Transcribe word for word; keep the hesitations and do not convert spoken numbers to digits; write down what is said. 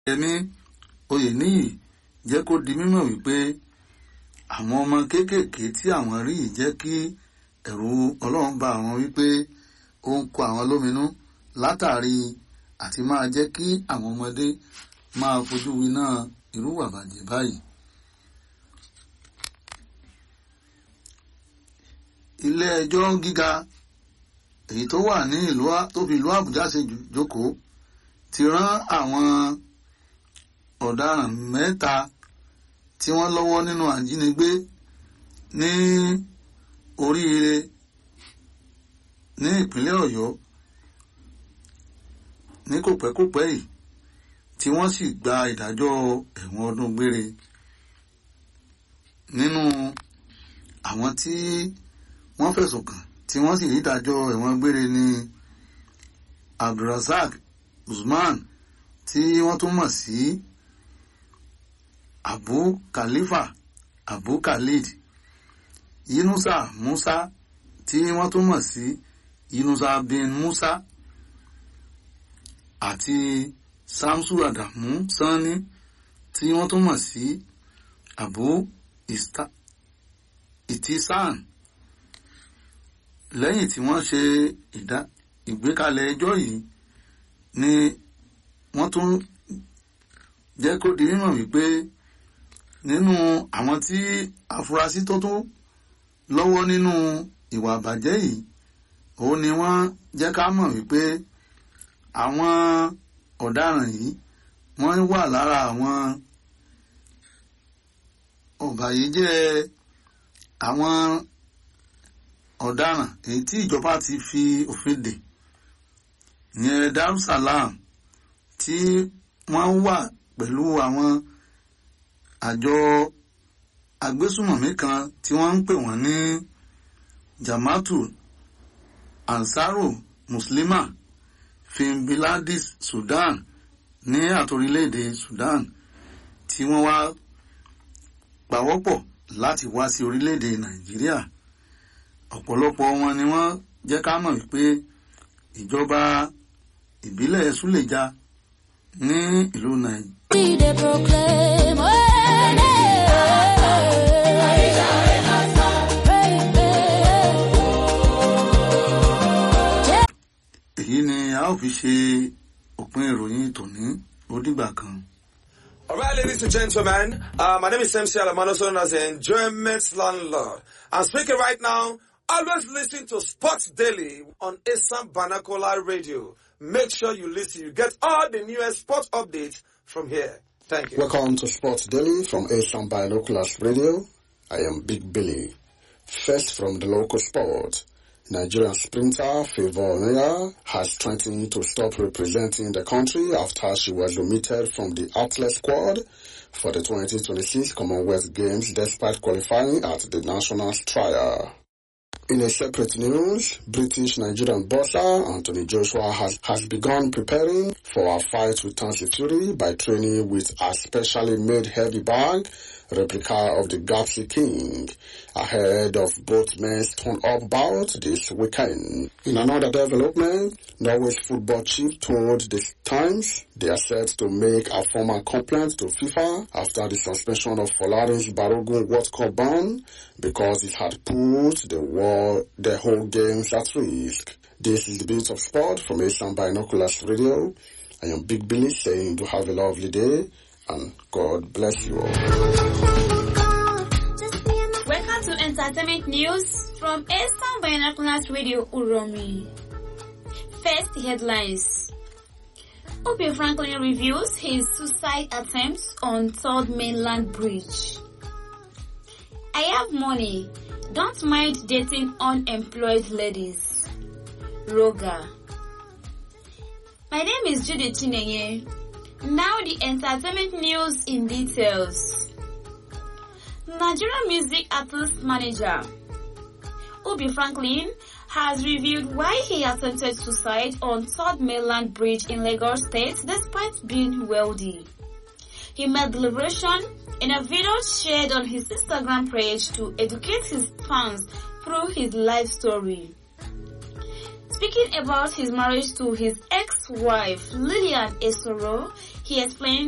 Yẹmí Oyèníyì jẹ́ kó di mímọ̀ wípé àwọn ọmọ kéékèèké tí àwọn rí yìí jẹ́ kí ẹ̀rù Ọlọ́run bá àwọn wípé ó ń kó àwọn lóminú látàrí àti máa jẹ́ kí àwọn ọmọdé máa fojú winá irú ìwà bàjẹ́ báyìí. Ilé ẹjọ́ gíga èyí tó wà ní ìlú tó fi ìlú Àbújá ṣe jókòó ti rán àwọn ọ̀daràn mẹ́ta tí wọ́n lọ́wọ́ nínú àjínigbé ní Oríire ní ìpínlẹ̀ Ọ̀yọ́ ní kòpẹ́kòpẹ́ yìí tí wọ́n sì gba ìdájọ́ ẹ̀wọ̀n ọdún gbére. Nínú àwọn tí wọ́n fẹ̀sùn kàn tí wọ́n sì rí ìdájọ́ ẹ̀wọ̀n gbére ní Abdulrasaq Usman tí wọ́n tún mọ̀ sí Abu Khalifa Abu Khalid, Yunusa Musa tí wọ́n tún mọ̀ sí Yunusa bin Musa àti Samsu Adamu Sani tí wọ́n tún mọ̀ sí Abu Itisan. Lẹ́yìn tí wọ́n ṣe ìgbékalẹ̀ ẹjọ́ yìí ni wọ́n tún jẹ́ kó di mímọ̀ wípé nínú àwọn tí afurasí tó tún lọ́wọ́ nínú ìwà àbàjẹ́ yìí òun ni wọ́n jẹ́ ká mọ̀ wípé àwọn ọ̀daràn yìí wọ́n wà lára àwọn ọ̀bàyéjẹ́ àwọn ọ̀daràn èyí tí ìjọba ti fi òfin dè ìyẹn Darussalam tí wọ́n wà pẹ̀lú àwọn àjọ agbésùmọ̀mí kan tí wọ́n ń pè wọ́n ní Jama'atu Ansaru Muslima fi Biladis Sudan ní àtorílẹ̀-èdè Sudan tí wọ́n wá pawọ́pọ̀ láti wá sí orílẹ̀-èdè Nàìjíríà. Ọ̀pọ̀lọpọ̀ wọn ni wọ́n jẹ́ ká mọ̀ wípé ìjọba ìbílẹ̀ Súlèjà ní ìlú Nàìjíríà. Èyí ni a ó fi ṣe òpin ìròyìn tòní. Ó dìgbà kan. All right, ladies and gentlemen, uh, my name is M C Alamano, known as the Enjoyment Landlord. I'm speaking right now. Always listen to Sports Daily on Asam Banakola Radio. Make sure you listen. You get all the newest sports updates from here. Thank you. Welcome to Sports Daily from Asam Binoculars Radio. I am Big Billy. First from the local sport. Nigerian sprinter Favour Onuya has threatened to stop representing the country after she was omitted from the athlete squad for the twenty twenty-six Commonwealth Games despite qualifying at the national trial. In a separate news, British-Nigerian boxer Anthony Joshua has, has begun preparing for a fight with Tyson Fury by training with a specially made heavy bag, replica of the Gapsi King, ahead of both men's turn-up bout this weekend. In another development, Norway's football chief told the Times they are set to make a formal complaint to FIFA after the suspension of Folarin's Balogun World Cup ban because it had put the war, the whole games at risk. This is the Beat of Sport from Asam Binoculars Radio. I am Big Billy saying do have a lovely day and God bless you all. Welcome to Entertainment News from Asam Binoculars Radio Uromi. First headlines. Obie Franklin reviews his suicide attempts on Third Mainland Bridge. I have money. Don't mind dating unemployed ladies. Roga. My name is Judy Chinenye. Now the entertainment news in details. Nigerian music artist manager Obie Franklin has revealed why he attempted suicide on Third Mainland Bridge in Lagos State despite being wealthy. He made the revelation in a video shared on his Instagram page to educate his fans through his life story. Speaking about his marriage to his ex-wife Lillian Esoro, he explained